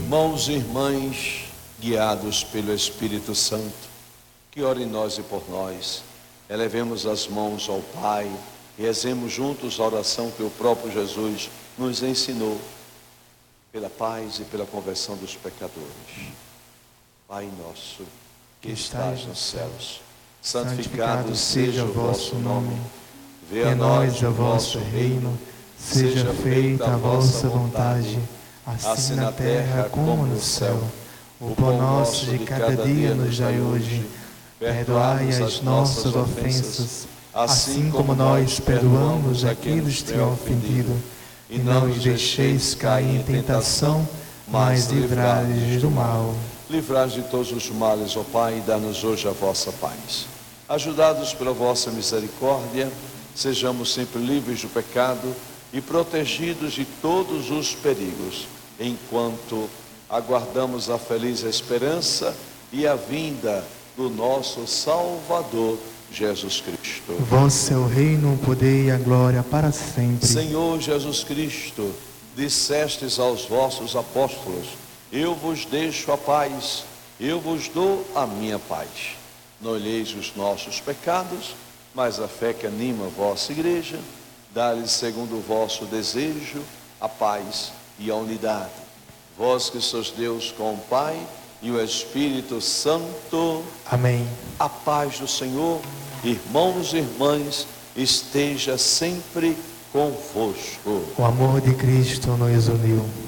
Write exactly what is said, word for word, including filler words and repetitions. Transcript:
Irmãos e irmãs, guiados pelo Espírito Santo, que ore em nós e por nós. Elevemos as mãos ao Pai e rezemos juntos a oração que o próprio Jesus nos ensinou, pela paz e pela conversão dos pecadores. Pai nosso, que estás nos céus, santificado seja o vosso nome. Venha a nós o vosso reino, seja feita a vossa vontade, assim na terra como no céu. O pão nosso de cada dia nos dai hoje. Perdoai as nossas ofensas, assim como nós perdoamos a quem nos tem ofendido. E não nos deixeis cair em tentação, mas livrai-nos do mal. Livrai-nos de todos os males, ó Pai, e dá-nos hoje a vossa paz. Ajudados pela vossa misericórdia, sejamos sempre livres do pecado e protegidos de todos os perigos, enquanto aguardamos a feliz esperança e a vinda do nosso Salvador, Jesus Cristo. Vosso é o reino, o poder e a glória para sempre. Senhor Jesus Cristo, dissestes aos vossos apóstolos: eu vos deixo a paz, eu vos dou a minha paz. Não olheis os nossos pecados, mas a fé que anima a vossa igreja. Dá-lhes segundo o vosso desejo a paz e a unidade. Vós que sois Deus com o Pai e o Espírito Santo. Amém. A paz do Senhor, irmãos e irmãs, esteja sempre convosco. O amor de Cristo nos uniu.